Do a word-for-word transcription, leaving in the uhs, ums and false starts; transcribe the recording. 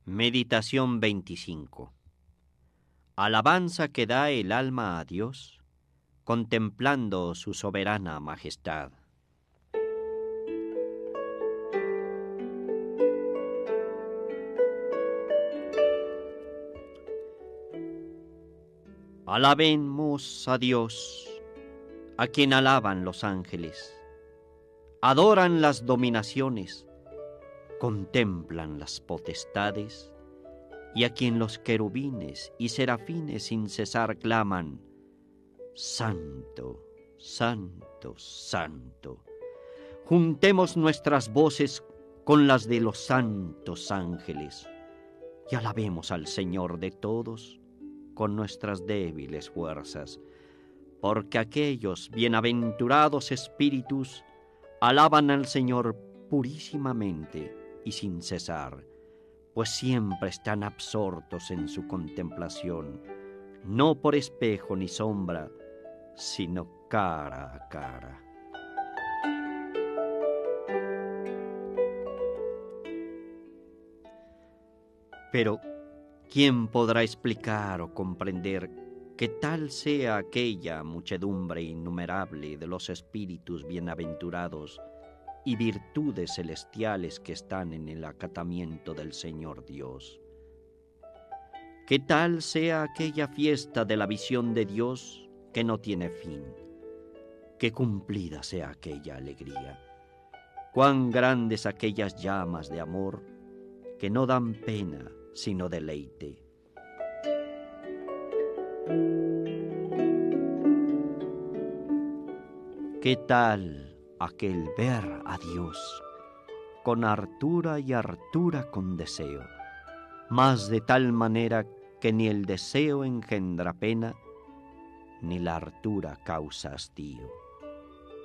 Meditación veinticinco. Alabanza que da el alma a Dios, contemplando su soberana majestad. Alabemos a Dios, a quien alaban los ángeles, adoran las dominaciones, contemplan las potestades, y a quien los querubines y serafines sin cesar claman: Santo, Santo, Santo. Juntemos nuestras voces con las de los santos ángeles y alabemos al Señor de todos con nuestras débiles fuerzas, porque aquellos bienaventurados espíritus alaban al Señor purísimamente y sin cesar, pues siempre están absortos en su contemplación, no por espejo ni sombra, sino cara a cara. Pero, ¿quién podrá explicar o comprender que tal sea aquella muchedumbre innumerable de los espíritus bienaventurados y virtudes celestiales que están en el acatamiento del Señor Dios? ¿Qué tal sea aquella fiesta de la visión de Dios que no tiene fin? Qué cumplida sea aquella alegría. Cuán grandes aquellas llamas de amor que no dan pena sino deleite. ¿Qué tal aquel ver a Dios con hartura y hartura con deseo, mas de tal manera que ni el deseo engendra pena, ni la hartura causa hastío?